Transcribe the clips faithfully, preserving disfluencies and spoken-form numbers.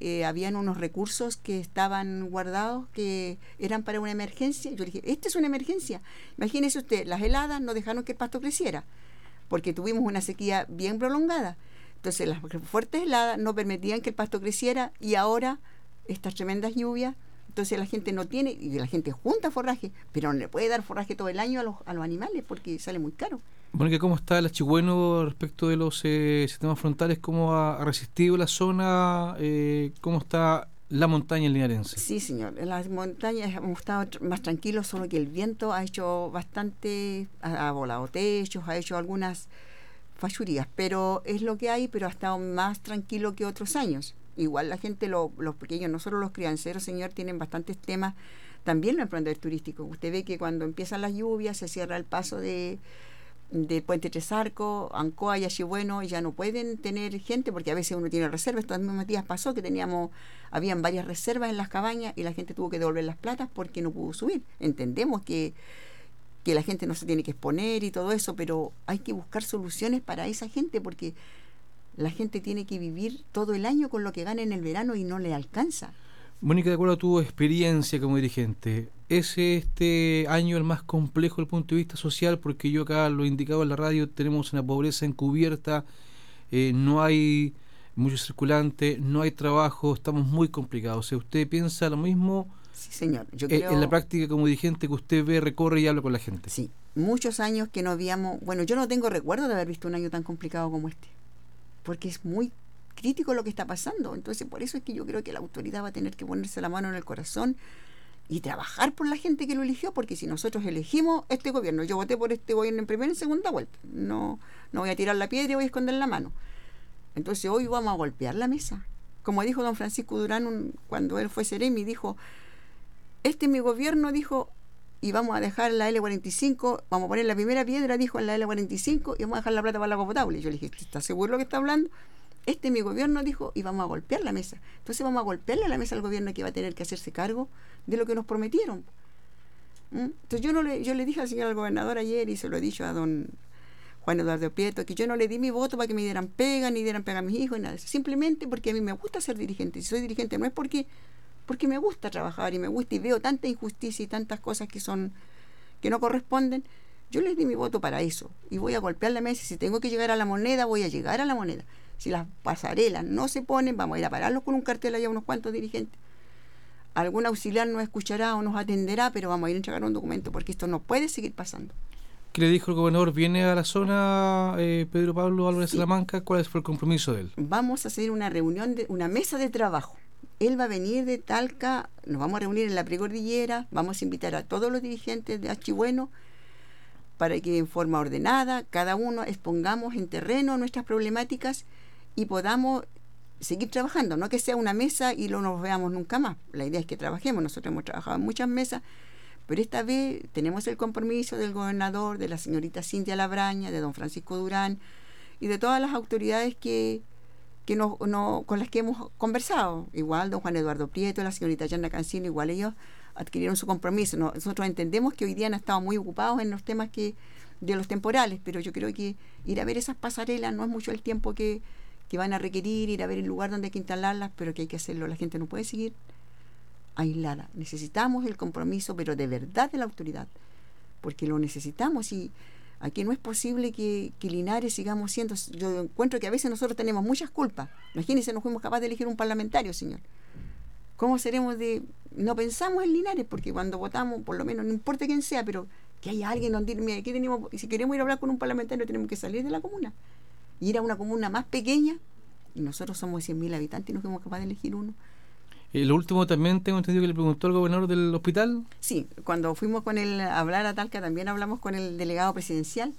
eh, habían unos recursos que estaban guardados que eran para una emergencia. Yo le dije, esta es una emergencia. Imagínese usted, las heladas no dejaron que el pasto creciera, porque tuvimos una sequía bien prolongada. Entonces las fuertes heladas no permitían que el pasto creciera, y ahora estas tremendas lluvias, entonces la gente no tiene, y la gente junta forraje, pero no le puede dar forraje todo el año a los, a los animales porque sale muy caro. Mónica, ¿cómo está el Achigüeno respecto de los eh, sistemas frontales? ¿Cómo ha, ha resistido la zona? Eh, ¿Cómo está la montaña linarense? Sí, señor. En las montañas hemos estado tr- más tranquilos, solo que el viento ha hecho bastante, ha, ha volado techos, ha hecho algunas fachurías, pero es lo que hay, pero ha estado más tranquilo que otros años. Igual la gente, lo, los pequeños, nosotros los crianceros, señor, tienen bastantes temas también en el emprendedor turístico. Usted ve que cuando empiezan las lluvias se cierra el paso de, de Puente Tres Arcos, Ancoa y Achigüeno, y ya no pueden tener gente porque a veces uno tiene reservas. Estos mismos días pasó que teníamos, habían varias reservas en las cabañas y la gente tuvo que devolver las platas porque no pudo subir. Entendemos que que la gente no se tiene que exponer y todo eso, pero hay que buscar soluciones para esa gente, porque la gente tiene que vivir todo el año con lo que gana en el verano y no le alcanza. Mónica, de acuerdo a tu experiencia como dirigente, ¿es este año el más complejo desde el punto de vista social? Porque yo acá lo he indicado en la radio, tenemos una pobreza encubierta, eh, no hay mucho circulante, no hay trabajo, estamos muy complicados. ¿Usted piensa lo mismo? Sí, señor. Yo eh, creo, en la práctica como dirigente que usted ve, recorre y habla con la gente. Sí, muchos años que no habíamos, bueno, yo no tengo recuerdo de haber visto un año tan complicado como este, porque es muy crítico lo que está pasando. Entonces, por eso es que yo creo que la autoridad va a tener que ponerse la mano en el corazón y trabajar por la gente que lo eligió, porque si nosotros elegimos este gobierno, yo voté por este gobierno en primera y en segunda vuelta, no, no voy a tirar la piedra y voy a esconder la mano. Entonces hoy vamos a golpear la mesa. Como dijo don Francisco Durán un, cuando él fue Seremi, dijo, este es mi gobierno, dijo, y vamos a dejar la L cuarenta y cinco, vamos a poner la primera piedra, dijo, en la L cuarenta y cinco, y vamos a dejar la plata para el agua potable. Yo le dije, ¿está seguro lo que está hablando? Este es mi gobierno, dijo, y vamos a golpear la mesa. Entonces vamos a golpearle a la mesa al gobierno, que va a tener que hacerse cargo de lo que nos prometieron. ¿Mm? Entonces yo no le, yo le dije al señor al gobernador ayer, y se lo he dicho a don Juan Eduardo Prieto, que yo no le di mi voto para que me dieran pega, ni dieran pega a mis hijos, ni nada de eso. Simplemente porque a mí me gusta ser dirigente. Si soy dirigente no es porque, porque me gusta trabajar y me gusta y veo tanta injusticia y tantas cosas que son, que no corresponden. Yo les di mi voto para eso. Y voy a golpear la mesa. Si tengo que llegar a la moneda, voy a llegar a la moneda. Si las pasarelas no se ponen, vamos a ir a pararlos con un cartel allá, unos cuantos dirigentes. Algún auxiliar nos escuchará o nos atenderá, pero vamos a ir a entregar un documento, porque esto no puede seguir pasando. ¿Qué le dijo el gobernador? ¿Viene a la zona eh, Pedro Pablo Álvarez Sí. Salamanca? ¿Cuál fue el compromiso de él? Vamos a hacer una reunión, de una mesa de trabajo. Él va a venir de Talca, nos vamos a reunir en la precordillera, vamos a invitar a todos los dirigentes de Achigüeno para que en forma ordenada, cada uno expongamos en terreno nuestras problemáticas y podamos seguir trabajando, no que sea una mesa y no nos veamos nunca más. La idea es que trabajemos, nosotros hemos trabajado en muchas mesas, pero esta vez tenemos el compromiso del gobernador, de la señorita Cintia Labraña, de don Francisco Durán y de todas las autoridades que, que no, no, con las que hemos conversado. Igual don Juan Eduardo Prieto, la señorita Yana Cancino, igual ellos adquirieron su compromiso. Nosotros entendemos que hoy día han estado muy ocupados en los temas que de los temporales, pero yo creo que ir a ver esas pasarelas no es mucho el tiempo que, que van a requerir, ir a ver el lugar donde hay que instalarlas, pero que hay que hacerlo. La gente no puede seguir aislada. Necesitamos el compromiso, pero de verdad, de la autoridad, porque lo necesitamos. Y aquí no es posible que, que Linares sigamos siendo, yo encuentro que a veces nosotros tenemos muchas culpas. Imagínense, no fuimos capaces de elegir un parlamentario, señor. ¿Cómo seremos de...? No pensamos en Linares, porque cuando votamos, por lo menos, no importa quién sea, pero que haya alguien donde ir, mira, aquí tenemos, si queremos ir a hablar con un parlamentario, tenemos que salir de la comuna, ir a una comuna más pequeña, y nosotros somos cien mil habitantes y no fuimos capaces de elegir uno. Eh, lo último también tengo entendido que le preguntó al gobernador del hospital. Sí, cuando fuimos con él a hablar a Talca, también hablamos con el delegado presidencial,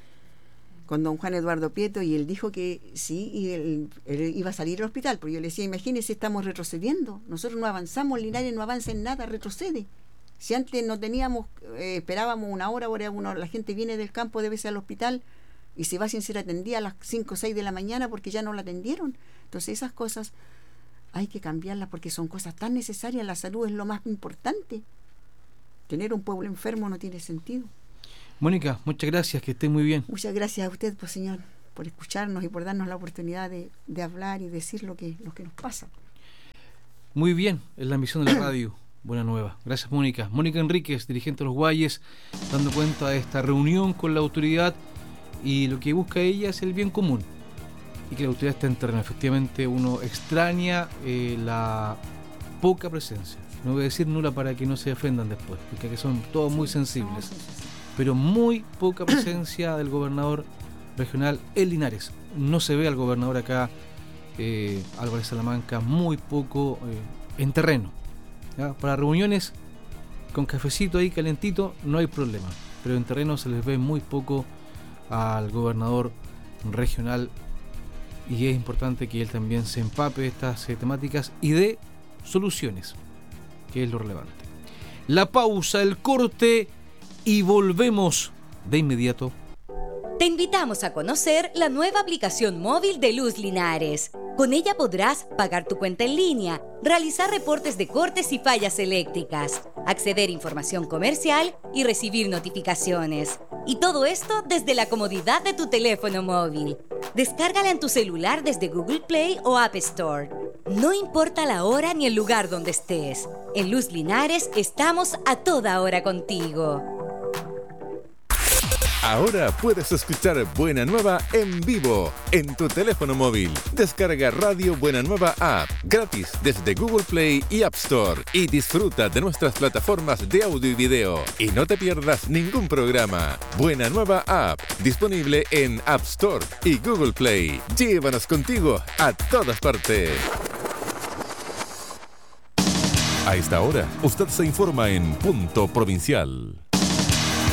con don Juan Eduardo Prieto, y él dijo que sí, y él, él iba a salir al hospital, porque yo le decía, imagínese, estamos retrocediendo, nosotros no avanzamos, Linares no avanza en nada, retrocede. Si antes no teníamos, eh, esperábamos una hora, ahora uno, la gente viene del campo, debe ser al hospital, y se va sin ser atendida a las cinco o seis de la mañana porque ya no la atendieron. Entonces esas cosas hay que cambiarlas porque son cosas tan necesarias. La salud es lo más importante. Tener un pueblo enfermo no tiene sentido. Mónica, muchas gracias, que esté muy bien. Muchas gracias a usted, pues, señor, por escucharnos y por darnos la oportunidad de, de hablar y decir lo que, lo que nos pasa. muy bien en la misión de la radio Buena Nueva. Gracias, Mónica. Mónica Enríquez, dirigente de los Guayes, dando cuenta de esta reunión con la autoridad, y lo que busca ella es el bien común y que la autoridad esté en terreno. Efectivamente, uno extraña eh, la poca presencia, no voy a decir nula para que no se ofendan después, porque aquí son todos muy sensibles, pero muy poca presencia del gobernador regional en Linares. No se ve al gobernador acá, eh, Álvarez Salamanca, muy poco eh, en terreno, ¿ya? Para reuniones con cafecito ahí calentito no hay problema, pero en terreno se les ve muy poco al gobernador regional, y es importante que él también se empape de estas eh, temáticas y dé soluciones, que es lo relevante. La pausa, el corte, y volvemos de inmediato. Te invitamos a conocer la nueva aplicación móvil de Luz Linares. Con ella podrás pagar tu cuenta en línea, realizar reportes de cortes y fallas eléctricas, acceder a información comercial y recibir notificaciones. Y todo esto desde la comodidad de tu teléfono móvil. Descárgala en tu celular desde Google Play o App Store. No importa la hora ni el lugar donde estés. En Luz Linares estamos a toda hora contigo. Ahora puedes escuchar Buena Nueva en vivo en tu teléfono móvil. Descarga Radio Buena Nueva App gratis desde Google Play y App Store y disfruta de nuestras plataformas de audio y video. Y no te pierdas ningún programa. Buena Nueva App, disponible en App Store y Google Play. Llévanos contigo a todas partes. A esta hora, usted se informa en Punto Provincial.